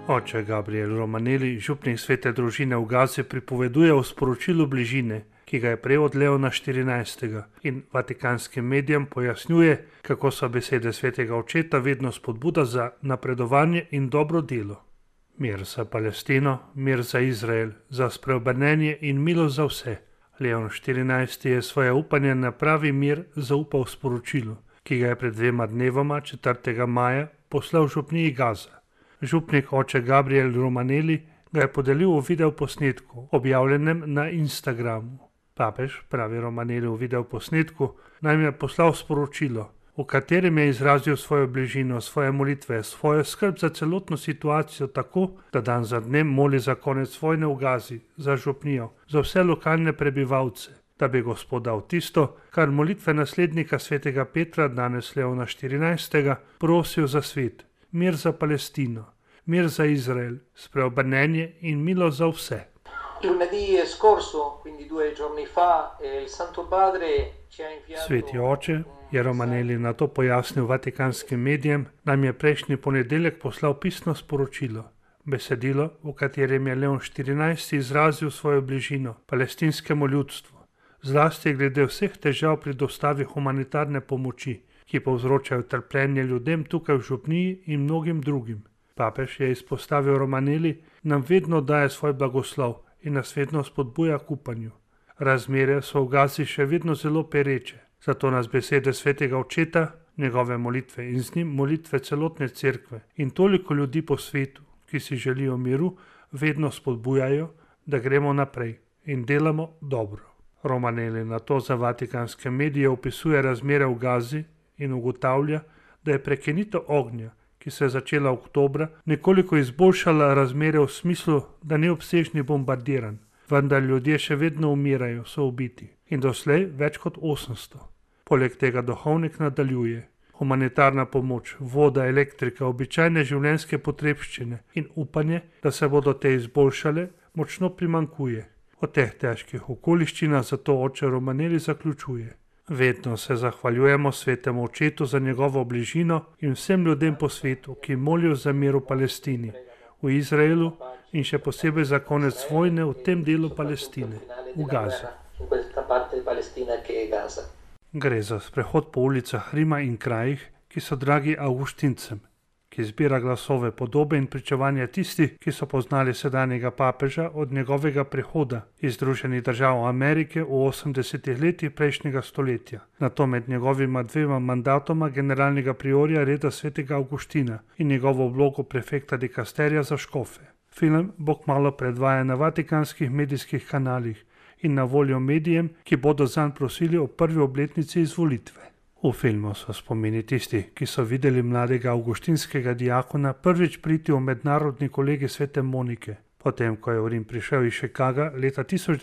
Oče Gabriel Romanelli, župnik Svete družine v Gazi, pripoveduje o sporočilu bližine, ki ga je prejel od Leona XIV. In vatikanskim medijem pojasnjuje, kako so besede svetega očeta vedno spodbuda za napredovanje in dobro delo. Mir za Palestino, mir za Izrael, za spreobrnenje in milost za vse. Leon XIV. Je svoje upanje na pravi mir zaupal sporočilu, ki ga je pred 2 dnevoma, 4. maja, poslal župniji Gaza. Župnik oče Gabriel Romanelli ga je podelil v videoposnetku, objavljenem na Instagramu. Papež, pravi Romanelli v videoposnetku, nam je poslal sporočilo, v katerem je izrazil svojo bližino, svoje molitve, svojo skrb za celotno situacijo tako, da dan za dnem moli za konec vojne v Gazi, za župnijo, za vse lokalne prebivalce, da bi Gospod dal tisto, kar molitve naslednika svetega Petra, danes Leona XIV., prosil za svet. Mir za Palestino, mir za Izrael, spreobrnenje in milost za vse. Sveti oče je Romanelli na to pojasnil vatikanskim medijem, nam je prejšnji ponedeljek poslal pisno sporočilo, besedilo, v katerem je Leon XIV. Izrazil svojo bližino palestinskemu ljudstvu, zlasti glede vseh težav pri dostavi humanitarne pomoči, ki povzročajo trpljenje ljudem tukaj v župniji in mnogim drugim. Papež je izpostavil Romanelli, nam vedno daje svoj blagoslov in nas vedno spodbuja k upanju. Razmere so v Gazi še vedno zelo pereče, zato nas besede svetega očeta, njegove molitve in z njim molitve celotne cerkve in toliko ljudi po svetu, ki si želijo miru, vedno spodbujajo, da gremo naprej in delamo dobro. Romanelli na to za vatikanske medije opisuje razmere v Gazi in ugotavlja, da je prekinitev ognja, ki se je začela oktobra, nekoliko izboljšala razmere v smislu, da ni obsežni bombardiran, vendar ljudje še vedno umirajo, so ubiti in doslej več kot 800. Poleg tega duhovnik nadaljuje. Humanitarna pomoč, voda, elektrika, običajne življenjske potrebščine in upanje, da se bodo te izboljšale, močno primanjkuje. O teh težkih okoliščinah zato oče Romanelli zaključuje. Vedno se zahvaljujemo svetemu očetu za njegovo bližino in vsem ljudem po svetu, ki molijo za mir v Palestini, v Izraelu in še posebej za konec vojne v tem delu Palestine, v Gazi. Gre za sprehod po ulicah Rima in krajih, ki so dragi avguštincem, ki zbira glasove, podobe in pričevanja tistih, ki so poznali sedanjega papeža od njegovega prihoda iz Združenih držav Amerike v 80. letih prejšnjega stoletja, nato med njegovima 2 mandatoma generalnega priorja reda svetega Avguština in njegovo vlogo prefekta dikasterija za škofe. Film bo kmalu predvajan na vatikanskih medijskih kanalih in na voljo medijem, ki bodo zanj prosili o prvi obletnici izvolitve. V filmu so spomini tisti, ki so videli mladega avguštinskega diakona prvič priti v mednarodni kolegij svete Monike, potem ko je v Rim prišel iz Chicaga leta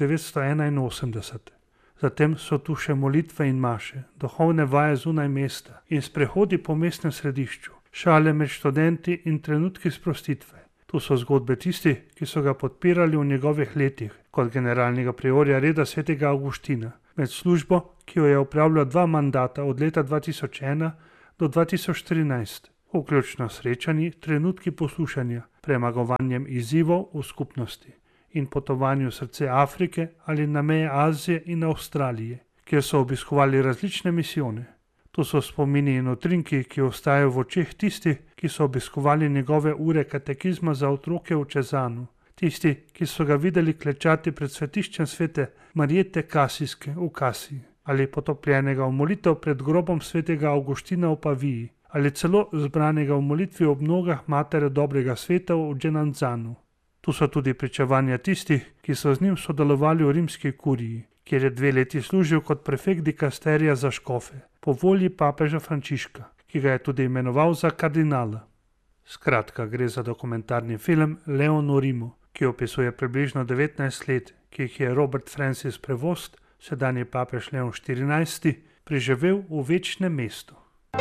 1981. Zatem so tu še molitve in maše, duhovne vaje zunaj mesta in sprehodi po mestnem središču, šale med študenti in trenutki sprostitve. Tu so zgodbe tistih, ki so ga podpirali v njegovih letih kot generalnega priorja reda svetega Avguština, med službo, ki jo je opravljal 2 mandata od leta 2001 do 2013, vključno srečanji, trenutki poslušanja, premagovanjem izzivov v skupnosti in potovanju v srce Afrike ali na meje Azije in Avstralije, kjer so obiskovali različne misijone. To so spomini in utrinki, ki ostajajo v očeh tistih, ki so obiskovali njegove ure katekizma za otroke v Čezanu, tisti, ki so ga videli klečati pred svetiščem svete Marjete Kasijske v Kasiji, ali potopljenega v molitev pred grobom svetega Avguština v Paviji, ali celo zbranega v molitvi ob nogah matere dobrega sveta v Dženanzanu. Tu so tudi pričevanja tistih, ki so z njim sodelovali v rimski kuriji, kjer je 2 leti služil kot prefekt dikasterija za škofe, po volji papeža Frančiška, ki ga je tudi imenoval za kardinala. Skratka, gre za dokumentarni film Leon v Rimu, ki opisuje približno 19 let, ki jih je Robert Francis Prevost, sedanji papež Leon XIV., preživel v večnem mestu.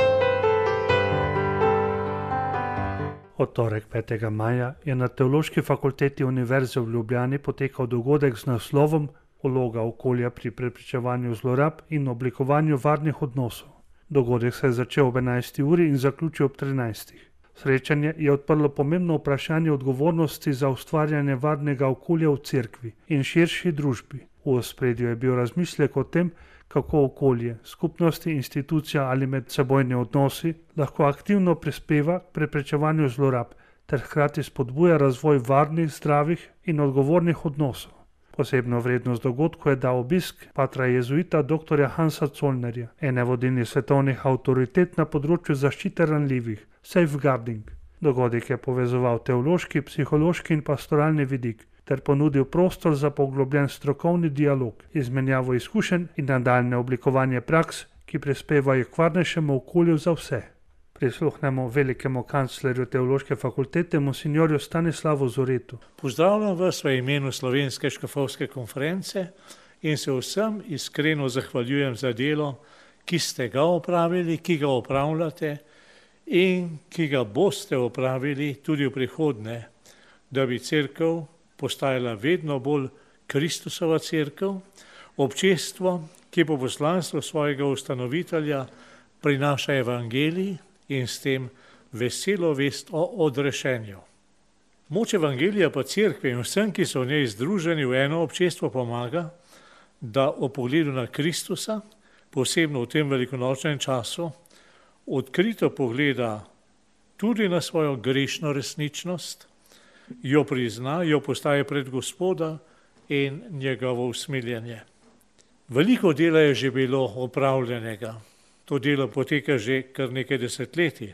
Od torek 5. maja je na Teološki fakulteti Univerze v Ljubljani potekal dogodek z naslovom Vloga okolja pri preprečevanju zlorab in oblikovanju varnih odnosov. Dogodek se je začel ob 11. uri in zaključil ob 13. Srečanje je odprlo pomembno vprašanje odgovornosti za ustvarjanje varnega okolja v cerkvi in širši družbi. V ospredju je bil razmislek o tem, kako okolje, skupnosti, institucija ali medsebojni odnosi lahko aktivno prispeva k preprečevanju zlorab ter hkrati spodbuja razvoj varnih, zdravih in odgovornih odnosov. Posebno vrednost dogodku je dal obisk patra jezuita dr. Hansa Zollnerja, ene vodilnih svetovnih avtoritet na področju zaščite ranljivih, safeguarding. Dogodek je povezoval teološki, psihološki in pastoralni vidik ter ponudil prostor za poglobljen strokovni dialog, izmenjavo izkušenj in nadaljne oblikovanje praks, ki prispevajo k varnejšemu okolju za vse. Prisluhnemo velikemu kanclerju Teološke fakultete, monsignorju Stanislavu Zoretu. Pozdravljam vas v imenu Slovenske škofovske konference in se vsem iskreno zahvaljujem za delo, ki ste ga opravili, ki ga opravljate in ki ga boste opravili tudi v prihodnje, da bi cerkev postajala vedno bolj Kristusova cerkev, občestvo, ki po poslanstvu svojega ustanovitelja prinaša evangelij in s tem veselo vest o odrešenju. Moč evangelija pa cerkve in vsem, ki so v njej združeni v eno občestvo, pomaga, da o pogledu na Kristusa, posebno v tem velikonočnem času, odkrito pogleda tudi na svojo grešno resničnost, jo prizna, jo postavi pred Gospoda in njegovo usmiljenje. Veliko dela je že bilo opravljenega. To delo poteka že kar nekaj desetletij.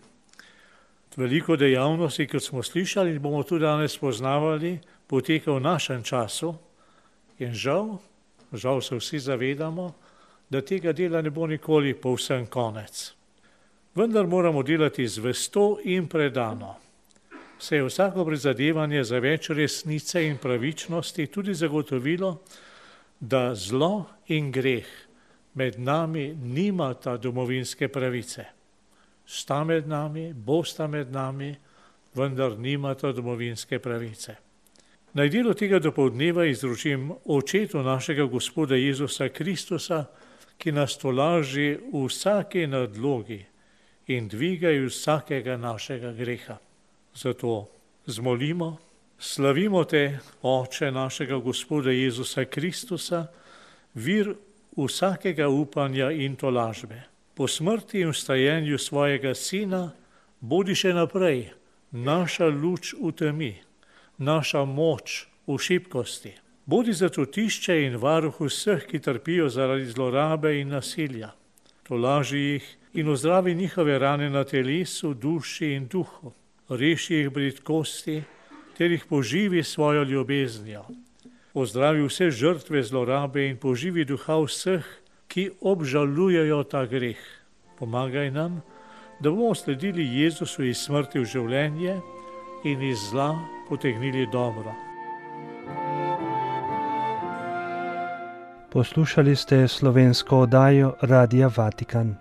Veliko dejavnosti, kot smo slišali, bomo tudi danes poznavali, poteka v našem času in žal se vsi zavedamo, da tega dela ne bo nikoli povsem konec. Vendar moramo delati zvesto in predano. Se je vsako prizadevanje za več resnice in pravičnosti tudi zagotovilo, da zlo in greh med nami nimata domovinske pravice. Sta med nami, bosta med nami, vendar nimata domovinske pravice. Naj delo tega dopoldneva izročim očetu našega Gospoda Jezusa Kristusa, ki nas tolaži v vsaki nadlogi in dviga iz vsakega našega greha. Zato zmolimo, slavimo te, Oče našega Gospoda Jezusa Kristusa, vir vsakega upanja in tolažbe. Po smrti in vstajenju svojega Sina bodi še naprej naša luč v temi, naša moč v šibkosti. Bodi zatočišče in varuh vseh, ki trpijo zaradi zlorabe in nasilja. Tolaži jih in ozdravi njihove rane na telesu, duši in duhu. Reši jih bridkosti ter jih poživi svojo ljubeznijo. Ozdravi vse žrtve zlorabe in poživi duha vseh, ki obžalujejo ta greh. Pomagaj nam, da bomo sledili Jezusu iz smrti v življenje in iz zla potegnili dobro. Poslušali ste slovensko oddajo Radia Vatikan.